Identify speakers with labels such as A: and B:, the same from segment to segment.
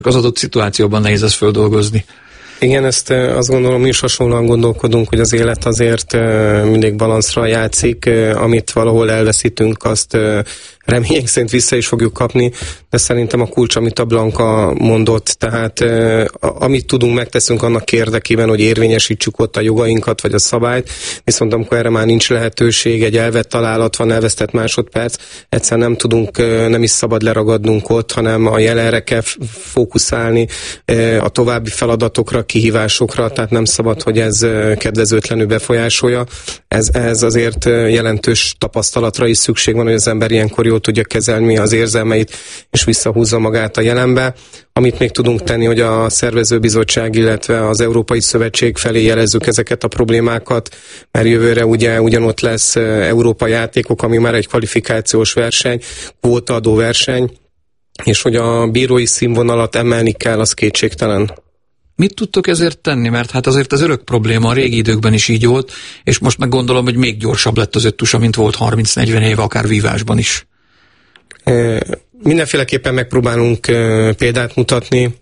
A: Az adott szituációban nehéz ezt földolgozni.
B: Igen, ezt azt gondolom, mi is hasonlóan gondolkodunk, hogy az élet azért mindig balanszra játszik, amit valahol elveszítünk, azt remények szerint vissza is fogjuk kapni, de szerintem a kulcs, amit a Blanka mondott, tehát amit tudunk, megteszünk annak érdekében, hogy érvényesítsük ott a jogainkat, vagy a szabályt, viszont amikor erre már nincs lehetőség, egy elvett találat van, elvesztett másodperc, egyszerűen nem tudunk, nem is szabad leragadnunk ott, hanem a jelenre kell fókuszálni, a további feladatokra, kihívásokra, tehát nem szabad, hogy ez kedvezőtlenül befolyásolja. Ez azért jelentős tapasztalatra is szükség van, hogy az ember ilyenkor jól tudja kezelni az érzelmeit, és visszahúzza magát a jelenbe. Amit még tudunk tenni, hogy a szervezőbizottság, illetve az Európai Szövetség felé jelezzük ezeket a problémákat, mert jövőre ugye ugyanott lesz Európa játékok, ami már egy kvalifikációs verseny, kvótaadó verseny, és hogy a bírói színvonalat emelni kell, az kétségtelen.
A: Mit tudtok ezért tenni? Mert hát azért az örök probléma, a régi időkben is így volt, és most meg gondolom, hogy még gyorsabb lett az öttusa, mint volt 30-40 éve, akár vívásban is.
B: Mindenféleképpen megpróbálunk példát mutatni,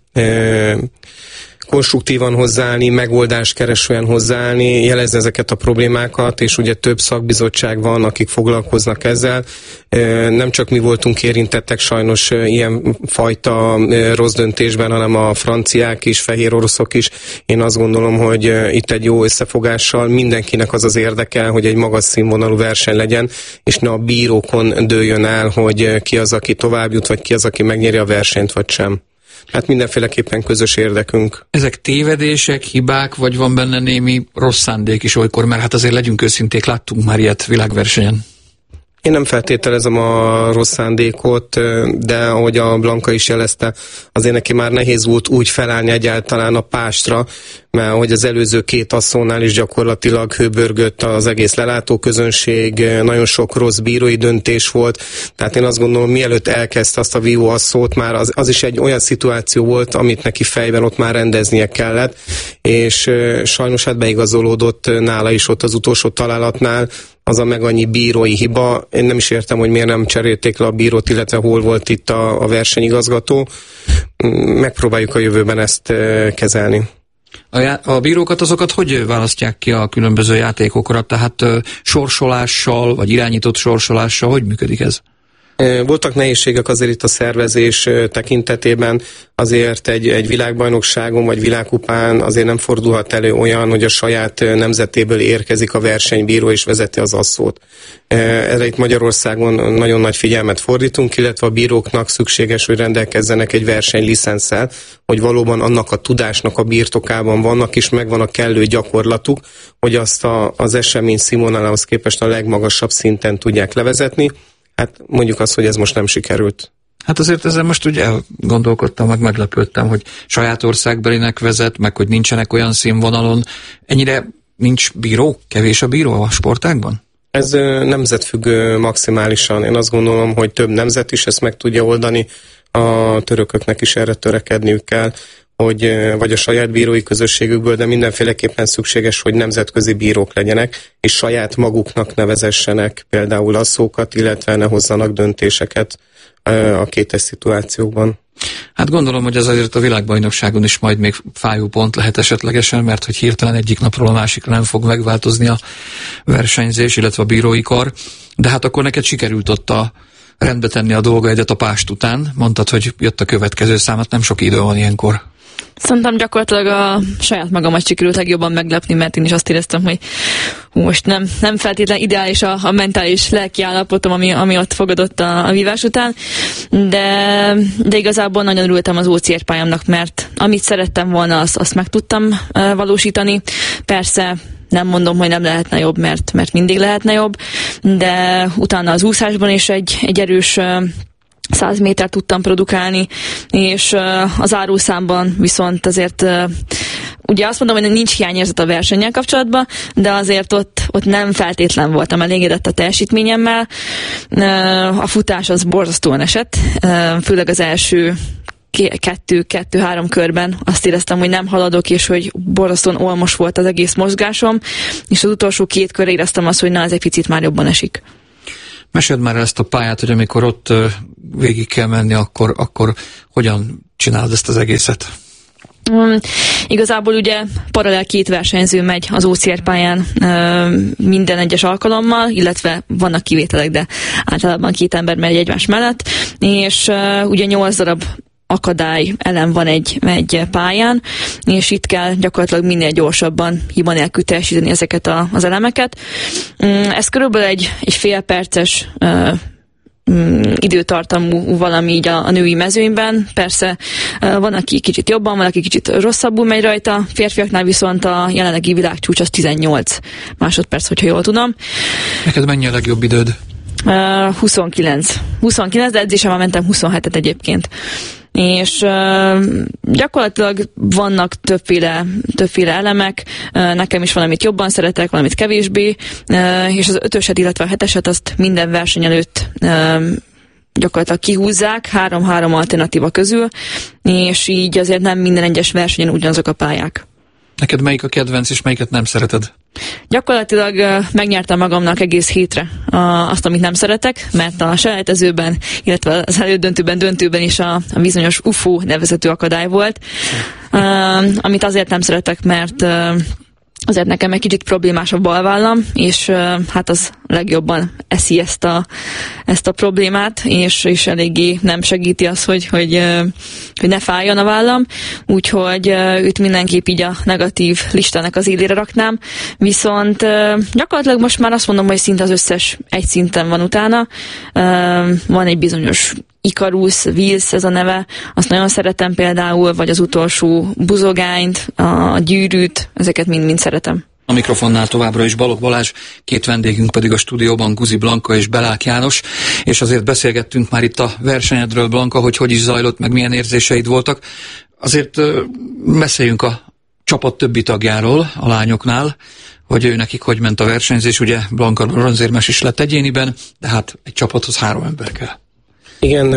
B: konstruktívan hozzáállni, megoldást keresően hozzáállni, jelezni ezeket a problémákat, és ugye több szakbizottság van, akik foglalkoznak ezzel. Nem csak mi voltunk érintettek sajnos ilyen fajta rossz döntésben, hanem a franciák is, fehér oroszok is. Én azt gondolom, hogy itt egy jó összefogással mindenkinek az az érdeke, hogy egy magas színvonalú verseny legyen, és ne a bírókon dőljön el, hogy ki az, aki tovább jut, vagy ki az, aki megnyeri a versenyt, vagy sem. Hát mindenféleképpen közös érdekünk.
A: Ezek tévedések, hibák, vagy van benne némi rossz szándék is olykor, mert hát azért legyünk őszinték, láttunk már ilyet világversenyen.
B: Én nem feltételezem a rossz szándékot, de ahogy a Blanka is jelezte, azért neki már nehéz volt úgy felállni egyáltalán a pástra, mert ahogy az előző két asszónál is gyakorlatilag hőbörgött az egész lelátóközönség, nagyon sok rossz bírói döntés volt, tehát én azt gondolom, mielőtt elkezdte azt a vívó asszót, már az is egy olyan szituáció volt, amit neki fejben ott már rendeznie kellett, és sajnos hát beigazolódott nála is ott az utolsó találatnál, az a meg annyi bírói hiba. Én nem is értem, hogy miért nem cserélték le a bírót, illetve hol volt itt a versenyigazgató. Megpróbáljuk a jövőben ezt kezelni.
A: A bírókat azokat hogy választják ki a különböző játékokra? Tehát sorsolással, vagy irányított sorsolással, hogy működik ez?
B: Voltak nehézségek azért itt a szervezés tekintetében, azért egy világbajnokságon vagy világkupán azért nem fordulhat elő olyan, hogy a saját nemzetéből érkezik a versenybíró és vezeti az asszót. Erre itt Magyarországon nagyon nagy figyelmet fordítunk, illetve a bíróknak szükséges, hogy rendelkezzenek egy versenylicenszel, hogy valóban annak a tudásnak a birtokában vannak, és megvan a kellő gyakorlatuk, hogy azt az esemény színvonalához képest a legmagasabb szinten tudják levezetni. Hát mondjuk azt, hogy ez most nem sikerült.
A: Hát azért ezzel most ugye gondolkodtam, meg meglepődtem, hogy saját országbelinek vezet, meg hogy nincsenek olyan színvonalon. Ennyire nincs bíró? Kevés a bíró a sportágban?
B: Ez nemzetfüggő maximálisan. Én azt gondolom, hogy több nemzet is ezt meg tudja oldani. A törököknek is erre törekedniük kell, hogy vagy a saját bírói közösségükből, de mindenféleképpen szükséges, hogy nemzetközi bírók legyenek, és saját maguknak nevezessenek például asszókat, illetve ne hozzanak döntéseket a kétes szituációkban.
A: Hát gondolom, hogy ez azért a világbajnokságon is majd még fájó pont lehet esetlegesen, mert hogy hirtelen egyik napról a másikra nem fog megváltozni a versenyzés, illetve a bírói kar, de hát akkor neked sikerült ott rendbe tenni a dolgaidat a pást után. Mondtad, hogy jött a következő számot, nem sok idő van ilyenkor.
C: Szerintem gyakorlatilag a saját magamat sikerült legjobban meglepni, mert én is azt éreztem, hogy most nem feltétlenül ideális a mentális lelki állapotom, ami ott fogadott a vívás után, de igazából nagyon örültem az OCR pályámnak, mert amit szerettem volna, azt meg tudtam valósítani. Persze nem mondom, hogy nem lehetne jobb, mert mindig lehetne jobb, de utána az úszásban is egy erős 100 métert tudtam produkálni, és az árószámban viszont azért ugye azt mondom, hogy nincs hiányérzet a versennyel kapcsolatban, de azért ott nem feltétlen voltam elégedett a teljesítményemmel. A futás az borzasztóan esett, főleg az első 2-3 körben azt éreztem, hogy nem haladok, és hogy borzasztóan olmos volt az egész mozgásom, és az utolsó 2 körre éreztem azt, hogy na, ez egy picit már jobban esik.
A: Meséld már ezt a pályát, hogy amikor ott végig kell menni, akkor hogyan csinálod ezt az egészet?
C: Igazából ugye paralel 2 versenyző megy az OCR pályán minden egyes alkalommal, illetve vannak kivételek, de általában 2 ember megy egymás mellett, és ugye 8 darab akadály elem van egy pályán, és itt kell gyakorlatilag minél gyorsabban hiba nélkül teljesíteni ezeket az elemeket. Ez körülbelül egy fél perces időtartamú valami így a női mezőnyben. Persze van, aki kicsit jobban, van, aki kicsit rosszabbul megy rajta. Férfiaknál viszont a jelenlegi világcsúcs az 18 másodperc, hogyha jól tudom.
A: Neked mennyi a legjobb időd?
C: 29, de edzésemmel mentem 27-et egyébként. És gyakorlatilag vannak többféle elemek, nekem is valamit jobban szeretek, valamit kevésbé, és az 5-öset, illetve a 7-eset azt minden verseny előtt gyakorlatilag kihúzzák 3-3 alternatíva közül, és így azért nem minden egyes versenyen ugyanazok a pályák.
A: Neked melyik a kedvenc, és melyiket nem szereted?
C: Gyakorlatilag megnyertem magamnak egész hétre azt, amit nem szeretek, mert a selejtezőben, illetve az elődöntőben, döntőben is a bizonyos UFO nevezetű akadály volt, amit azért nem szeretek, mert azért nekem egy kicsit problémás a balvállam, és hát az legjobban eszi ezt a problémát, és eléggé nem segíti az, hogy ne fájjon a vállam, úgyhogy őt mindenképp így a negatív listának az élére raknám, viszont gyakorlatilag most már azt mondom, hogy szinte az összes egy szinten van utána. Van egy bizonyos Icarus, Wills ez a neve, azt nagyon szeretem például, vagy az utolsó buzogányt, a gyűrűt, ezeket mind szeretem.
A: A mikrofonnál továbbra is Balogh Balázs, 2 vendégünk pedig a stúdióban Guzi Blanka és Belák János, és azért beszélgettünk már itt a versenyedről, Blanka, hogy is zajlott, meg milyen érzéseid voltak. Azért beszéljünk a csapat többi tagjáról, a lányoknál, hogy ő nekik hogy ment a versenyzés, ugye Blanka bronzérmes is lett egyéniben, de hát egy csapathoz 3 ember kell.
B: Igen,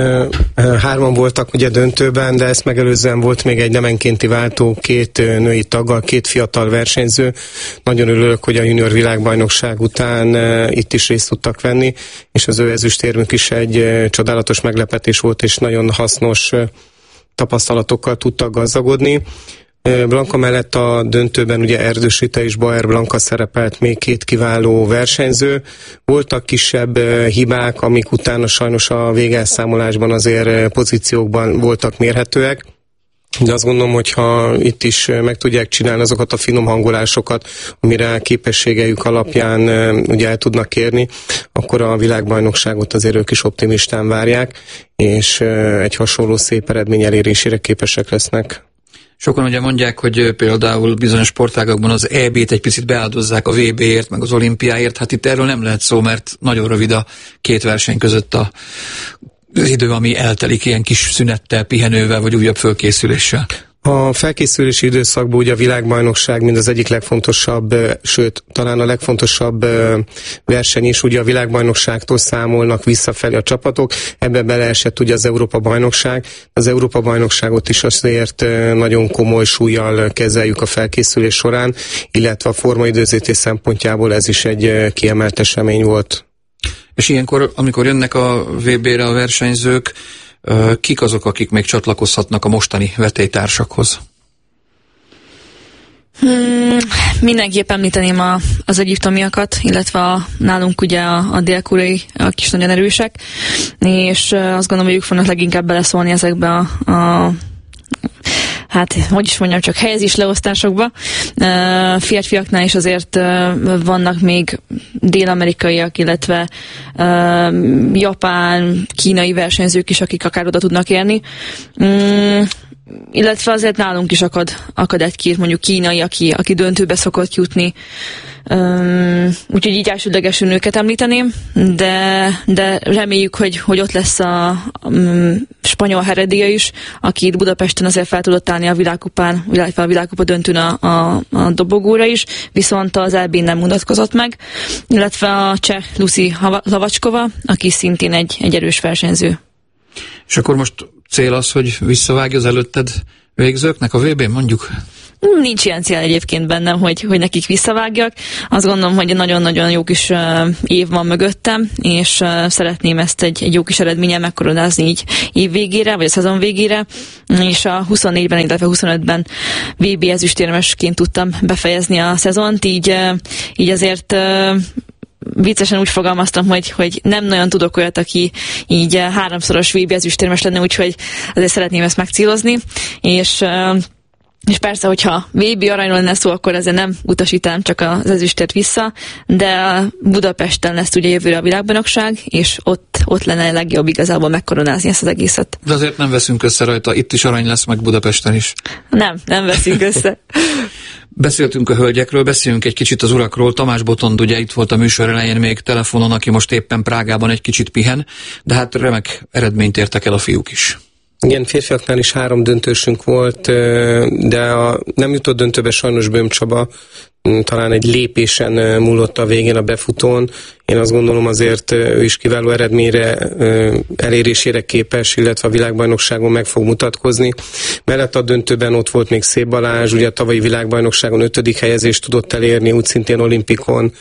B: 3 voltak ugye döntőben, de ezt megelőzően volt még egy nemenkénti váltó, 2 női taggal, 2 fiatal versenyző. Nagyon örülök, hogy a junior világbajnokság után itt is részt tudtak venni, és az ő ezüstérmük is egy csodálatos meglepetés volt, és nagyon hasznos tapasztalatokkal tudtak gazdagodni. Blanka mellett a döntőben ugye Erdős Rita és Bauer Blanka szerepelt, még 2 kiváló versenyző. Voltak kisebb hibák, amik utána sajnos a végelszámolásban azért pozíciókban voltak mérhetőek. De azt gondolom, hogy ha itt is meg tudják csinálni azokat a finom hangolásokat, amire képességeik alapján ugye el tudnak érni, akkor a világbajnokságot azért ők is optimistán várják, és egy hasonló szép eredmény elérésére képesek lesznek.
A: Sokan ugye mondják, hogy például bizonyos sportágakban az EB-t egy picit beáldozzák a VB-ért, meg az olimpiáért. Hát itt erről nem lehet szó, mert nagyon rövid a 2 verseny között az idő, ami eltelik ilyen kis szünettel, pihenővel, vagy újabb fölkészüléssel.
B: A felkészülési időszakban ugye a világbajnokság mind az egyik legfontosabb, sőt, talán a legfontosabb verseny is, ugye a világbajnokságtól számolnak visszafelé a csapatok, ebbe beleesett ugye az Európa-bajnokság. Az Európa-bajnokságot is azért nagyon komoly súllyal kezeljük a felkészülés során, illetve a formaidőzítés szempontjából ez is egy kiemelt esemény volt.
A: És ilyenkor, amikor jönnek a VB-re a versenyzők, kik azok, akik még csatlakozhatnak a mostani vetélytársakhoz?
C: Mindenképp említeném az egyiptomiakat, illetve nálunk ugye a dél-koreai is nagyon erősek, és azt gondolom, hogy ők fognak leginkább beleszólni ezekbe hát, hogy is mondjam, csak helyezés leosztásokba. Férfiaknál is azért vannak még dél-amerikaiak, illetve japán, kínai versenyzők is, akik akár oda tudnak érni. Illetve azért nálunk is akad egy-két mondjuk kínai, aki döntőbe szokott jutni. Úgyhogy így elsődlegesen őket említeném, de reméljük, hogy ott lesz a spanyol Heredia is, aki itt Budapesten azért fel tudott állni a világkupán, illetve a világkupa döntőn a dobogóra is, viszont az EB-n nem mutatkozott meg, illetve a cseh Lucy Lavacskova, aki szintén egy erős versenyző.
A: És akkor most cél az, hogy visszavágj az előtted végzőknek a VB-n, mondjuk?
C: Nincs ilyen cél egyébként bennem, hogy nekik visszavágjak. Azt gondolom, hogy nagyon-nagyon jó kis év van mögöttem, és szeretném ezt egy jó kis eredménnyel megkoronázni így év végére, vagy a szezon végére, és a 24-ben, illetve 25-ben VB ezüstérmesként tudtam befejezni a szezont, így azért viccesen úgy fogalmaztam, hogy nem nagyon tudok olyat, aki így 3-szoros VB ezüstérmes lenne, úgyhogy azért szeretném ezt megcélozni, és persze, hogyha VB aranyról lenne szó, akkor ezzel nem utasítanám csak az ezüstért vissza, de Budapesten lesz ugye jövőre a világbajnokság, és ott lenne legjobb igazából megkoronázni ezt az egészet.
A: De azért nem veszünk össze rajta, itt is arany lesz, meg Budapesten is.
C: Nem veszünk össze.
A: Beszéltünk a hölgyekről, beszéljünk egy kicsit az urakról. Tamás Botond ugye itt volt a műsor elején még telefonon, aki most éppen Prágában egy kicsit pihen, de hát remek eredményt értek el a fiúk is.
B: Igen, férfiaknál is 3 döntősünk volt, de nem jutott döntőbe sajnos Böhm Csaba, talán egy lépésen múlott a végén a befutón. Én azt gondolom azért ő is kiváló eredményre elérésére képes, illetve a világbajnokságon meg fog mutatkozni. Mellett a döntőben ott volt még Szép Balázs, ugye a tavalyi világbajnokságon 5. helyezést tudott elérni, úgy szintén olimpikon,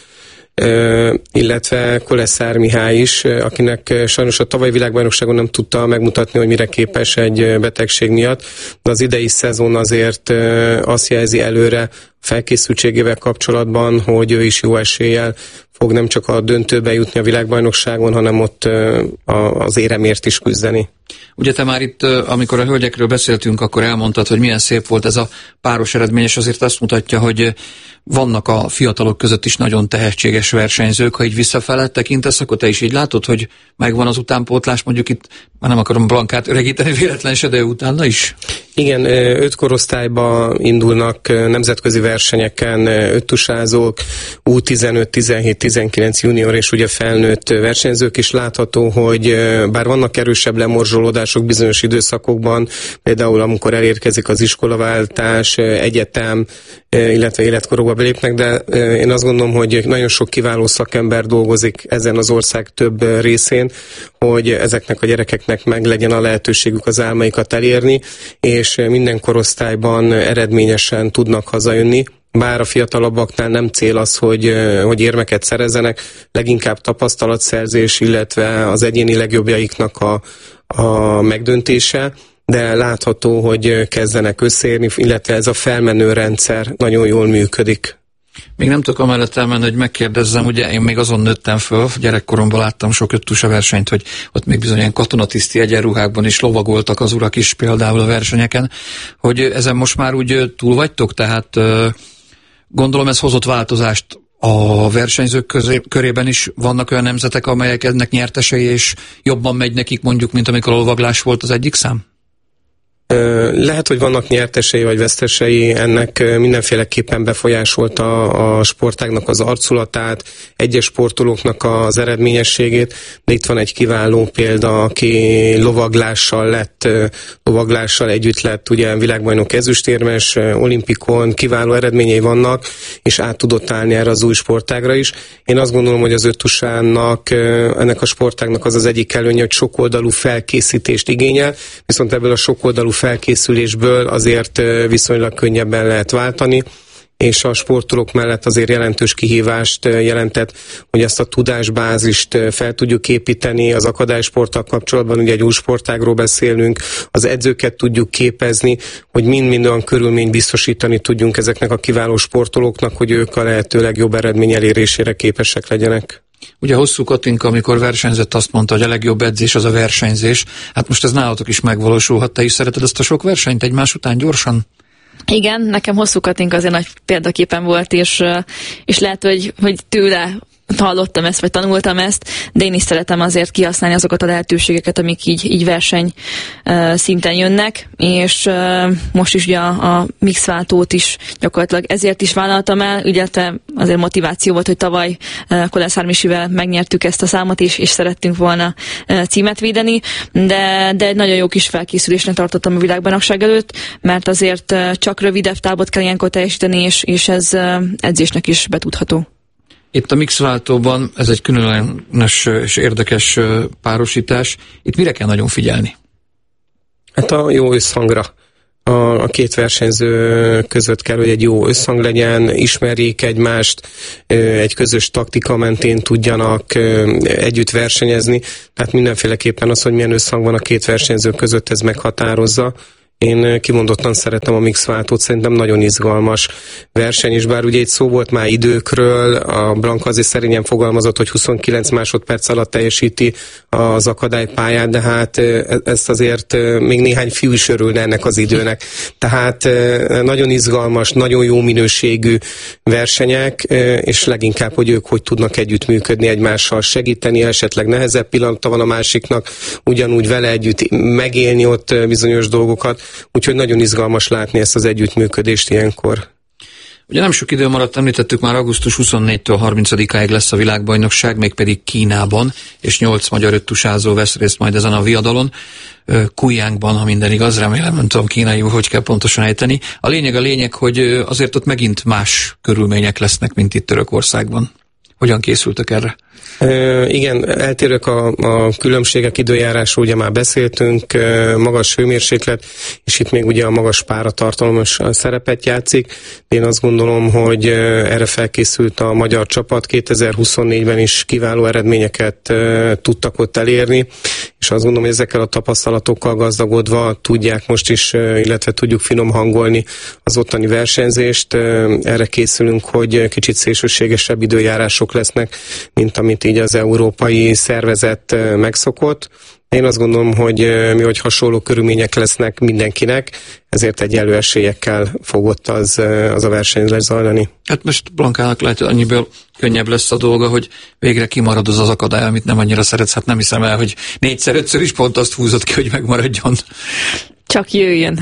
B: illetve Koleszár Mihály is, akinek sajnos a tavalyi világbajnokságon nem tudta megmutatni, hogy mire képes egy betegség miatt, de az idei szezon azért azt jelzi előre felkészültségével kapcsolatban, hogy ő is jó eséllyel fog nem csak a döntőbe jutni a világbajnokságon, hanem ott az éremért is küzdeni.
A: Ugye te már itt, amikor a hölgyekről beszéltünk, akkor elmondtad, hogy milyen szép volt ez a páros eredmény, és azért azt mutatja, hogy vannak a fiatalok között is nagyon tehetséges versenyzők. Ha így visszafele tekintesz, akkor te is így látod, hogy megvan az utánpótlás, mondjuk itt, már nem akarom Blankát öregíteni véletlen se, de ő utána is?
B: Igen, 5 korosztályba indulnak nemzetközi versenyeken 5 tusázók, U15, 17, 19 junior és ugye felnőtt versenyzők is látható, hogy bár vannak erősebb lemorzsolódások bizonyos időszakokban, például amikor elérkezik az iskolaváltás, egyetem, illetve életkorokba belépnek, de én azt gondolom, hogy nagyon sok kiváló szakember dolgozik ezen az ország több részén, hogy ezeknek a gyerekeknek meg legyen a lehetőségük az álmaikat elérni, és minden korosztályban eredményesen tudnak hazajönni. Bár a fiatalabbaknál nem cél az, hogy érmeket szerezzenek, leginkább tapasztalatszerzés, illetve az egyéni legjobbjaiknak a megdöntése, de látható, hogy kezdenek összeérni, illetve ez a felmenő rendszer nagyon jól működik.
A: Még nem tudok amellett elmenni, hogy megkérdezzem, ugye én még azon nőttem föl, gyerekkoromban láttam sok öttusa versenyt, hogy ott még bizony ilyen katonatiszti egyenruhákban is lovagoltak az urak is például a versenyeken, hogy ezen most már úgy túl vagytok, tehát gondolom ez hozott változást a versenyzők körében is. Vannak olyan nemzetek, amelyek ennek nyertesei, és jobban megy nekik mondjuk, mint amikor a lovaglás volt az egyik szám?
B: Lehet, hogy vannak nyertesei vagy vesztesei, ennek mindenféleképpen befolyásolta a sportágnak az arculatát, egyes sportolóknak az eredményességét, de itt van egy kiváló példa, aki lovaglással együtt lett ugye világbajnok ezüstérmes, olimpikon, kiváló eredményei vannak, és át tudott állni erre az új sportágra is. Én azt gondolom, hogy az öttusának, ennek a sportágnak az egyik előnye, hogy sokoldalú felkészítést igényel, viszont ebből a sokoldalú felkészülésből azért viszonylag könnyebben lehet váltani, és a sportolók mellett azért jelentős kihívást jelentett, hogy ezt a tudásbázist fel tudjuk építeni az akadálysporttal kapcsolatban, ugye egy új sportágról beszélünk, az edzőket tudjuk képezni, hogy mind-mind olyan körülményt biztosítani tudjunk ezeknek a kiváló sportolóknak, hogy ők a lehető legjobb eredmény elérésére képesek legyenek.
A: Ugye Hosszú Katinka, amikor versenyzett, azt mondta, hogy a legjobb edzés az a versenyzés. Hát most ez nálatok is megvalósulhat. Te is szereted ezt a sok versenyt egymás után gyorsan?
C: Igen, nekem Hosszú Katinka azért nagy példaképen volt, és lehet, hogy tőle hallottam ezt, vagy tanultam ezt, de én is szeretem azért kihasználni azokat a lehetőségeket, amik így verseny szinten jönnek, és most is ugye a mixváltót is gyakorlatilag ezért is vállaltam el, ugye azért motiváció volt, hogy tavaly Koleszár Misivel megnyertük ezt a számot, és szerettünk volna címet védeni, de egy nagyon jó kis felkészülésnek tartottam a világbajnokság előtt, mert azért csak rövidebb távot kell ilyenkor teljesíteni, és ez edzésnek is betudható.
A: Itt a mixváltóban ez egy különleges és érdekes párosítás. Itt mire kell nagyon figyelni?
B: Hát a jó összhangra. A két versenyző között kell, hogy egy jó összhang legyen, ismerjék egymást, egy közös taktika mentén tudjanak együtt versenyezni, tehát mindenféleképpen az, hogy milyen összhang van a két versenyző között, ez meghatározza. Én kimondottan szeretem a mixváltót, szerintem nagyon izgalmas verseny, és bár ugye itt szó volt már időkről, a Blanka azért szerényen fogalmazott, hogy 29 másodperc alatt teljesíti az akadálypályát, de hát ezt azért még néhány fiú is örülne ennek az időnek. Tehát nagyon izgalmas, nagyon jó minőségű versenyek, és leginkább, hogy ők hogy tudnak együttműködni egymással, segíteni, esetleg nehezebb pillanata van a másiknak, ugyanúgy vele együtt megélni ott bizonyos dolgokat. Úgyhogy nagyon izgalmas látni ezt az együttműködést ilyenkor.
A: Ugye nem sok idő maradt, említettük már, augusztus 24-től 30-áig lesz a világbajnokság, mégpedig Kínában, és 8 magyar öttusázó vesz részt majd ezen a viadalon. Kujjánkban, ha minden igaz, remélem, nem tudom kínaiul, hogy kell pontosan ejteni. A lényeg, hogy azért ott megint más körülmények lesznek, mint itt Törökországban. Hogyan készültek erre?
B: Igen, eltérők a különbségek, időjárásról ugye már beszéltünk, magas hőmérséklet, és itt még ugye a magas páratartalom is szerepet játszik. Én azt gondolom, hogy erre felkészült a magyar csapat, 2024-ben is kiváló eredményeket tudtak ott elérni, és azt gondolom, hogy ezekkel a tapasztalatokkal gazdagodva tudják most is, illetve tudjuk finom hangolni az ottani versenyzést. Erre készülünk, hogy kicsit szélsőségesebb időjárások lesznek, mint amit így az európai szervezet megszokott. Én azt gondolom, hogy hasonló körülmények lesznek mindenkinek, ezért egyenlő esélyekkel fog ott az a verseny lezajlani.
A: Hát most Blankának lehet, hogy annyiből könnyebb lesz a dolga, hogy végre kimarad az akadály, amit nem annyira szeretsz. Hát nem hiszem el, hogy 4-5-ször is pont azt húzott ki, hogy megmaradjon.
C: Csak jöjjön.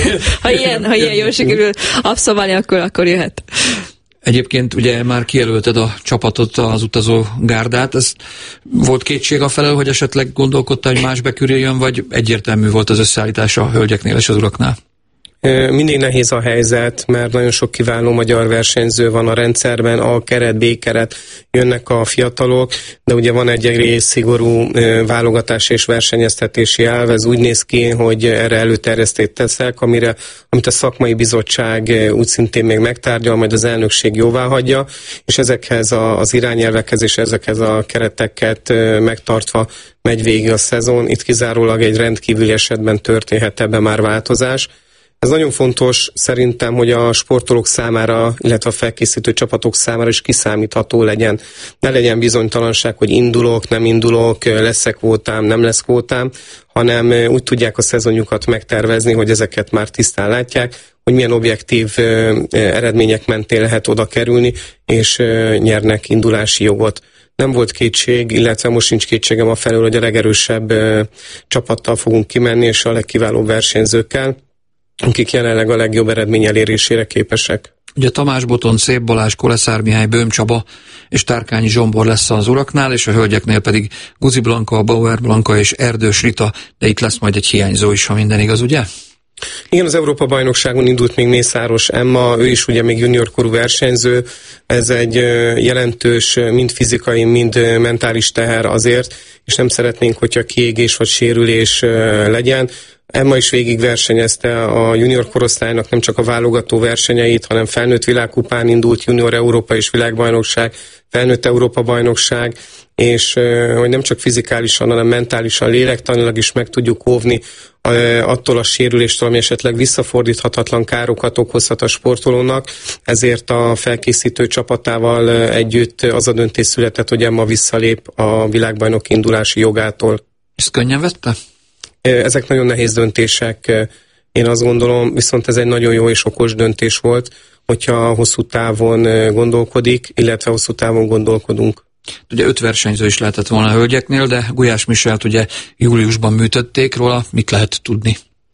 C: ha ilyen jól sikerül abszolválni, akkor jöhet.
A: Egyébként ugye már kijelölted a csapatot, az utazó gárdát. Ez volt kétség afelől, hogy esetleg gondolkodtál, hogy más bekürüljön, vagy egyértelmű volt az összeállítás a hölgyeknél és az uraknál?
B: Mindig nehéz a helyzet, mert nagyon sok kiváló magyar versenyző van a rendszerben, A-keret, B-keret, jönnek a fiatalok, de ugye van egy egész szigorú válogatás és versenyeztetési elv, ez úgy néz ki, hogy erre előterjesztést teszek, amit a szakmai bizottság úgy szintén még megtárgyal, majd az elnökség jóvá hagyja, és ezekhez az irányelvekhez és ezekhez a kereteket megtartva megy végig a szezon. Itt kizárólag egy rendkívüli esetben történhet ebben már változás. Ez nagyon fontos szerintem, hogy a sportolók számára, illetve a felkészítő csapatok számára is kiszámítható legyen. Ne legyen bizonytalanság, hogy indulok, nem indulok, lesz-e kvótám, nem lesz kvótám, hanem úgy tudják a szezonjukat megtervezni, hogy ezeket már tisztán látják, hogy milyen objektív eredmények mentén lehet oda kerülni, és nyernek indulási jogot. Nem volt kétség, illetve most sincs kétségem afelől, hogy a legerősebb csapattal fogunk kimenni, és a legkiválóbb versenyzőkkel, akik jelenleg a legjobb eredmény elérésére képesek.
A: Ugye Tamás Boton, Szép Balázs, Koleszár Mihály, Böhm Csaba és Tárkányi Zsombor lesz az uraknál, és a hölgyeknél pedig Guzi Blanka, Bauer Blanka és Erdős Rita, de itt lesz majd egy hiányzó is, ha minden igaz, ugye?
B: Igen, az Európa-bajnokságon indult még Mészáros Emma, ő is ugye még juniorkorú versenyző, ez egy jelentős, mind fizikai, mind mentális teher azért, és nem szeretnénk, hogyha kiégés vagy sérülés legyen. Emma is végig versenyezte a junior korosztálynak nem csak a válogató versenyeit, hanem felnőtt világkupán indult, junior Európa és világbajnokság, felnőtt Európa-bajnokság, és hogy nem csak fizikálisan, hanem mentálisan, lélektanilag is meg tudjuk óvni attól a sérüléstől, ami esetleg visszafordíthatatlan károkat okozhat a sportolónak, ezért a felkészítő csapatával együtt az a döntés született, hogy Emma visszalép a világbajnok indulási jogától.
A: Ezt könnyen vette?
B: Ezek nagyon nehéz döntések, én azt gondolom, viszont ez egy nagyon jó és okos döntés volt, hogyha hosszú távon gondolkodik, illetve hosszú távon gondolkodunk.
A: Ugye 5 versenyző is lehetett volna a hölgyeknél, de Gulyás Michelt ugye júliusban műtötték róla, mit lehet tudni?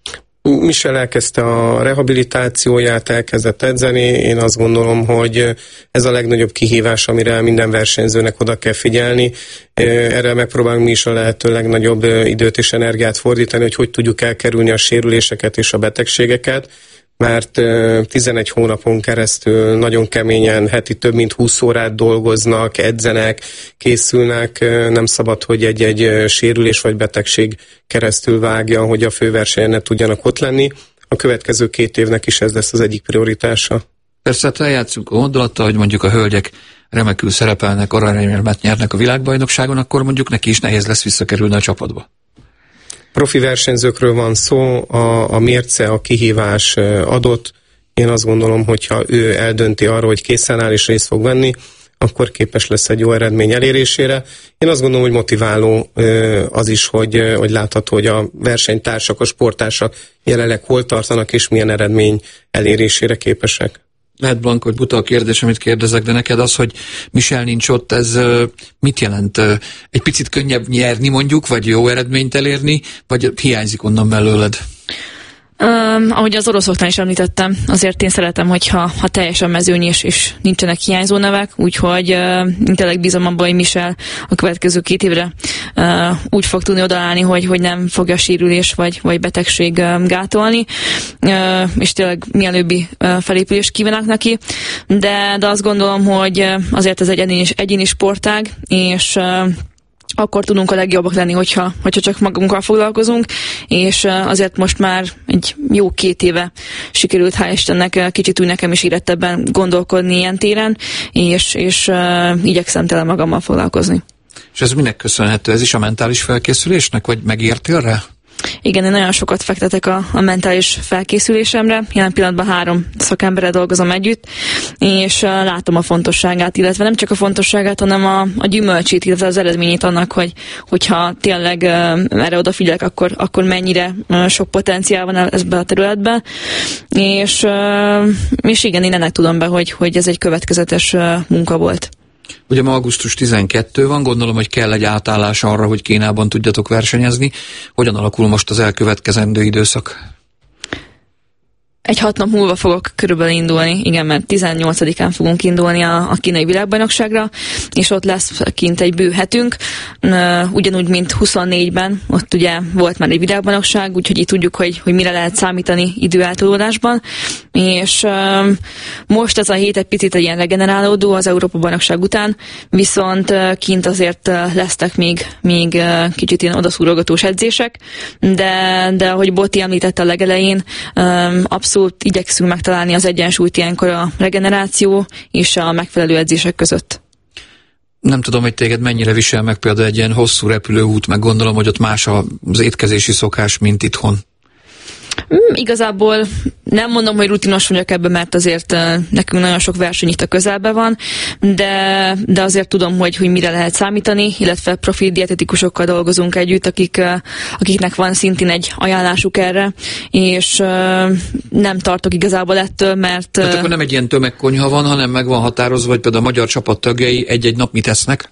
B: Michel elkezdte a rehabilitációját, elkezdett edzeni. Én azt gondolom, hogy ez a legnagyobb kihívás, amire minden versenyzőnek oda kell figyelni. Erre megpróbálunk mi is a lehető legnagyobb időt és energiát fordítani, hogy tudjuk elkerülni a sérüléseket és a betegségeket, mert 11 hónapon keresztül nagyon keményen, heti több mint 20 órát dolgoznak, edzenek, készülnek, nem szabad, hogy egy sérülés vagy betegség keresztül vágja, hogy a főversenyen ne tudjanak ott lenni. a következő 2 évnek is ez lesz az egyik prioritása.
A: Persze, hát eljátszunk a gondolattal, hogy mondjuk a hölgyek remekül szerepelnek, aranyérmet nyernek a világbajnokságon, akkor mondjuk neki is nehéz lesz visszakerülni a csapatba.
B: Profi versenyzőkről van szó, a mérce, a kihívás adott. Én azt gondolom, hogyha ő eldönti arra, hogy készen áll és részt fog venni, akkor képes lesz egy jó eredmény elérésére. Én azt gondolom, hogy motiváló az is, hogy látható, hogy a versenytársak, a sporttársak jelenleg hol tartanak, és milyen eredmény elérésére képesek.
A: Lehet, Blanka, hogy buta a kérdés, amit kérdezek, de neked az, hogy Michel nincs ott, ez mit jelent? Egy picit könnyebb nyerni mondjuk, vagy jó eredményt elérni, vagy hiányzik onnan belőled?
C: Ahogy az oroszoknál is említettem, azért én szeretem, hogyha teljesen mezőny és nincsenek hiányzó nevek, úgyhogy tényleg bízom abban, hogy Michel a következő 2 évre úgy fog tudni odaállni, hogy nem fogja sérülés vagy betegség gátolni, és tényleg mielőbbi felépülést kívánok neki, de azt gondolom, hogy azért ez egy egyéni sportág, és akkor tudunk a legjobbak lenni, hogyha csak magunkkal foglalkozunk, és azért most már egy jó 2 éve sikerült, hál' Istennek, kicsit úgy nekem is érettebben gondolkodni ilyen téren, és igyekszem tele magammal foglalkozni.
A: És ez minek köszönhető? Ez is a mentális felkészülésnek, vagy megértél rá?
C: Igen, én nagyon sokat fektetek a mentális felkészülésemre. Jelen pillanatban 3 szakemberrel dolgozom együtt, és látom a fontosságát, illetve nem csak a fontosságát, hanem a gyümölcsét, illetve az eredményét annak, hogyha tényleg erre odafigyelek, akkor mennyire sok potenciál van ebben a területben. És igen, én ennek tudom be, hogy ez egy következetes munka volt.
A: Ugye ma augusztus 12 van, gondolom, hogy kell egy átállás arra, hogy Kínában tudjatok versenyezni. Hogyan alakul most az elkövetkezendő időszak?
C: Egy 6 nap múlva fogok körülbelül indulni, igen, mert 18-án fogunk indulni a kínai világbajnokságra, és ott lesz kint egy bő hetünk, ugyanúgy, mint 24-ben, ott ugye volt már egy világbajnokság, úgyhogy itt tudjuk, hogy mire lehet számítani időeltolódásban, és most ez a hét egy picit egy ilyen regenerálódó az Európa-bajnokság után, viszont kint azért lesznek még kicsit ilyen odaszúrogatós edzések, de ahogy Botti említette a legelején, abszolút igyekszünk megtalálni az egyensúlyt ilyenkor a regeneráció és a megfelelő edzések között.
A: Nem tudom, hogy téged mennyire visel meg például egy ilyen hosszú repülőút, meg gondolom, hogy ott más az étkezési szokás, mint itthon.
C: Igazából nem mondom, hogy rutinos vagyok ebben, mert azért nekünk nagyon sok verseny itt a közelben van, de azért tudom, hogy mire lehet számítani, illetve profi dietetikusokkal dolgozunk együtt, akiknek van szintén egy ajánlásuk erre, és nem tartok igazából ettől, mert...
A: Tehát akkor nem egy ilyen tömegkonyha van, hanem meg van határozva, hogy például a magyar csapat tagjai egy-egy nap mit esznek?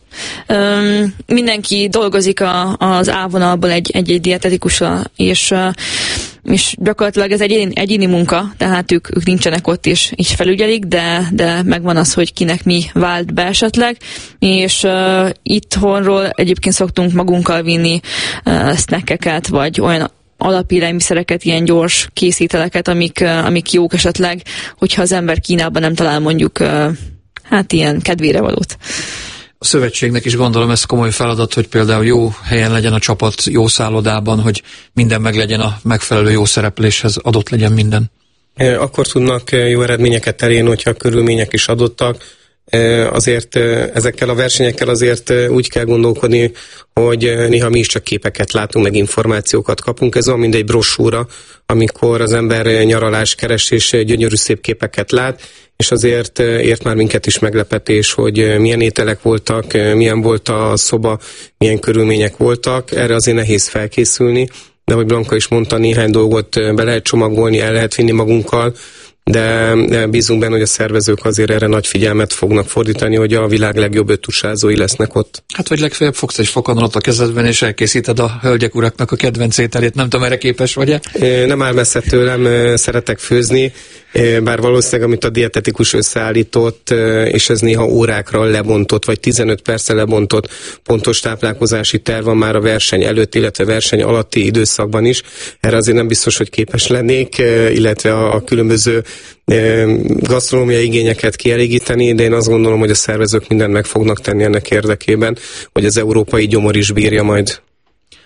C: Mindenki dolgozik az A-vonalból egy dietetikussal, és gyakorlatilag ez egy egyéni munka, tehát ők nincsenek ott és így felügyelik, de megvan az, hogy kinek mi vált be esetleg, és itthonról egyébként szoktunk magunkkal vinni snackeket, vagy olyan alapélelmiszereket, ilyen gyors készíteleket, amik jók esetleg, hogyha az ember Kínában nem talál mondjuk ilyen kedvére valót.
A: A szövetségnek is gondolom ez komoly feladat, hogy például jó helyen legyen a csapat, jó szállodában, hogy minden meg legyen a megfelelő jó szerepléshez, adott legyen minden.
B: Akkor tudnak jó eredményeket elérni, hogyha a körülmények is adottak. Azért ezekkel a versenyekkel azért úgy kell gondolkodni, hogy néha mi is csak képeket látunk, meg információkat kapunk. Ez olyan, mint egy brossúra, amikor az ember nyaralás keres és gyönyörű szép képeket lát, és azért ért már minket is meglepetés, hogy milyen ételek voltak, milyen volt a szoba, milyen körülmények voltak. Erre azért nehéz felkészülni, de ahogy Blanka is mondta, néhány dolgot be lehet csomagolni, el lehet vinni magunkkal, de bízunk benne, hogy a szervezők azért erre nagy figyelmet fognak fordítani, hogy a világ legjobb öttusázói lesznek ott.
A: Hát vagy legfeljebb fogsz egy fokhagymát a kezedben, és elkészíted a hölgyek uraknak a kedvenc ételét. Nem tudom, erre képes vagy-e?
B: Nem áll messze tőlem, szeretek főzni, bár valószínűleg, amit a dietetikus összeállított, és ez néha órákra lebontott, vagy 15 percre lebontott pontos táplálkozási terv van már a verseny előtt, illetve verseny alatti időszakban is. Erre azért nem biztos, hogy képes lennék, illetve a különböző gasztronómiai igényeket kielégíteni, de én azt gondolom, hogy a szervezők mindent meg fognak tenni ennek érdekében, hogy az európai gyomor is bírja majd.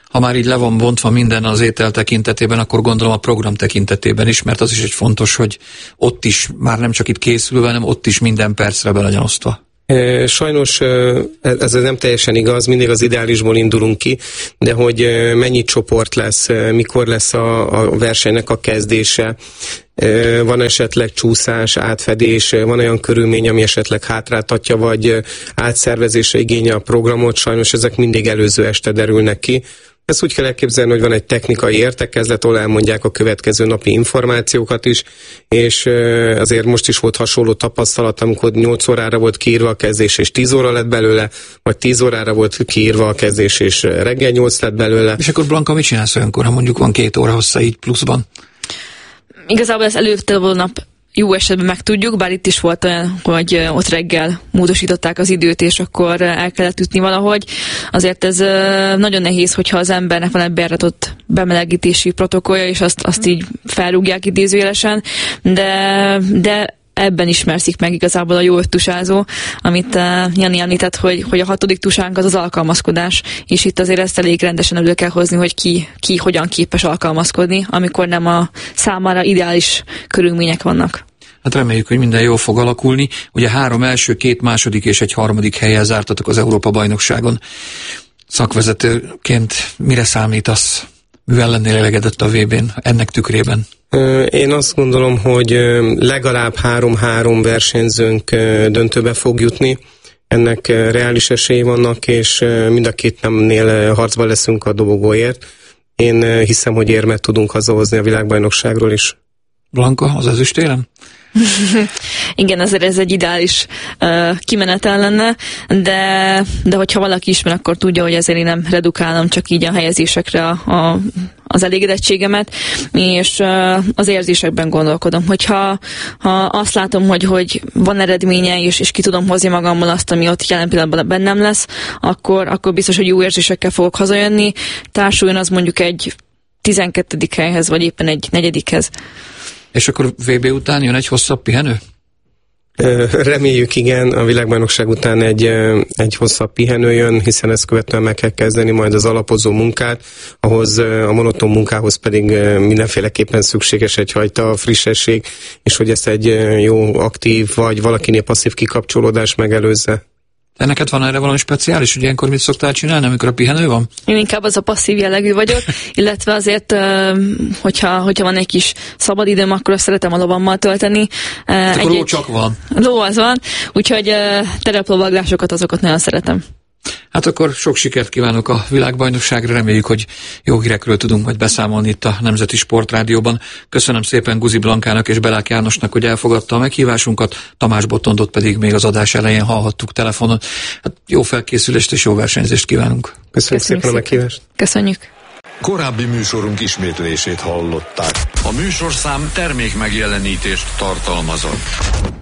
A: Ha már így le van bontva minden az étel tekintetében, akkor gondolom a program tekintetében is, mert az is egy fontos, hogy ott is, már nem csak itt készülve, hanem ott is minden percre be legyen osztva.
B: Sajnos ez nem teljesen igaz, mindig az ideálisból indulunk ki, de hogy mennyi csoport lesz, mikor lesz a versenynek a kezdése, van esetleg csúszás, átfedés, van olyan körülmény, ami esetleg hátráltatja, vagy átszervezésre igénye a programot, sajnos ezek mindig előző este derülnek ki. Ezt úgy kell elképzelni, hogy van egy technikai értekezlet, ahol elmondják a következő napi információkat is, és azért most is volt hasonló tapasztalat, amikor 8 órára volt kiírva a kezdés, és 10 óra lett belőle, vagy 10 órára volt kiírva a kezdés, és reggel 8 lett belőle.
A: És akkor Blanka, mit csinálsz olyankor, ha mondjuk van 2 óra hossza így pluszban?
C: Igazából ez előtte nap jó esetben megtudjuk, bár itt is volt olyan, hogy ott reggel módosították az időt, és akkor el kellett ütni valahogy. Azért ez nagyon nehéz, hogyha az embernek van egy bejáratott bemelegítési protokollja, és azt így felrúgják idézőjelesen, de ebben ismerszik meg igazából a jó öttusázó, amit Jani említett, hogy a 6. tusánk az alkalmazkodás, és itt azért ezt elég rendesen elő kell hozni, hogy ki hogyan képes alkalmazkodni, amikor nem a számára ideális körülmények vannak.
A: Hát reméljük, hogy minden jól fog alakulni. Ugye 3 első, 2 második és egy 3. helyen zártatok az Európa-bajnokságon. Szakvezetőként mire számítasz? Mivel lennél elégedett a VB-n ennek tükrében?
B: Én azt gondolom, hogy legalább 3 versenyzőnk döntőbe fog jutni. Ennek reális esélye vannak, és mind a 2 nemnél harcban leszünk a dobogóért. Én hiszem, hogy érmet tudunk hazahozni a világbajnokságról is.
A: Blanka, az ezüstérem?
C: Igen, ezért ez egy ideális kimenetel lenne, de hogyha valaki ismer, akkor tudja, hogy ezért én nem redukálom csak így a helyezésekre az elégedettségemet, és az érzésekben gondolkodom. Hogyha azt látom, hogy van eredménye, és ki tudom hozni magammal azt, ami ott jelen pillanatban bennem lesz, akkor biztos, hogy jó érzésekkel fogok hazajönni. Társuljon az mondjuk egy 12. helyhez, vagy éppen egy 4.
A: És akkor VB után jön egy hosszabb pihenő?
B: Reméljük, igen, a világbajnokság után egy hosszabb pihenő jön, hiszen ezt követően meg kell kezdeni majd az alapozó munkát, ahhoz a monoton munkához pedig mindenféleképpen szükséges egyfajta frissesség, és hogy ezt egy jó, aktív, vagy valakinél passzív kikapcsolódás megelőzze.
A: De neked van erre valami speciális, hogy ilyenkor mit szoktál csinálni, amikor a pihenő van?
C: Én inkább az a passzív jellegű vagyok, illetve azért, hogyha van egy kis szabadidőm, akkor azt szeretem a lovammal tölteni.
A: Akkor ló csak van.
C: Ló az van, úgyhogy tereplovaglásokat, azokat nagyon szeretem.
A: Hát akkor sok sikert kívánok a világbajnokságra, reméljük, hogy jó hírekről tudunk majd beszámolni itt a Nemzeti Sportrádióban. Köszönöm szépen Guzi Blankának és Belák Jánosnak, hogy elfogadta a meghívásunkat, Tamás Botondot pedig még az adás elején hallhattuk telefonon. Hát jó felkészülést és jó versenyzést kívánunk.
B: Köszönjük szépen a meghívást.
C: Köszönjük.
D: Korábbi műsorunk ismétlését hallották.
E: A műsorszám termék megjelenítést tartalmazott.